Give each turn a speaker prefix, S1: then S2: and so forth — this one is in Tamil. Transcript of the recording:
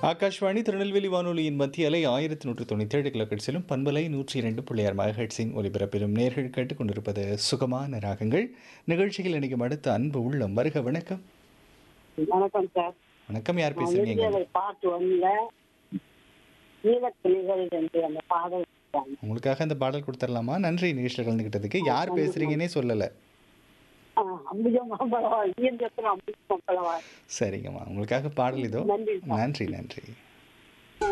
S1: ஆகாஷ்வாணி திருநெல்வேலி வானொலியின் மத்திய அலை 1197 கிலோஹெர்ட்ஸிலும் பண்பலை 102.6 மெகாஹெர்ட்ஸின் ஒலிபரப்பிலும் நேர்கள் கேட்டுக்கொண்டிருப்பது சுகமான ராகங்கள். நிகழ்ச்சியில் இணைக்கும் அடுத்த அன்பு உள்ளம் வருக. வணக்கம்.
S2: வணக்கம் சார்.
S1: வணக்கம். யார்
S2: நான்
S1: பேசுறீங்க?
S2: விடுதலை பார்ட் 1ல ஈழத்துளிகள் என்று அந்த பாடல் கொடுத்தாங்க.
S1: உங்களுக்காக அந்த பாடல் கொடுத்துடலாமா? நன்றி நிகழ்ச்சியில் கலந்துக்கிட்டதுக்கு. யார்
S2: நன்றி,
S1: பேசுறீங்கன்னே சொல்லலை.
S2: அம்பிகா மாம்பழம் ஈழத்துல அம்பிகா மாம்பழம்.
S1: சரிங்கம்மா, உங்களுக்காக பாடல் இதோ.
S2: நன்றி சார்.
S1: நன்றி நன்றி.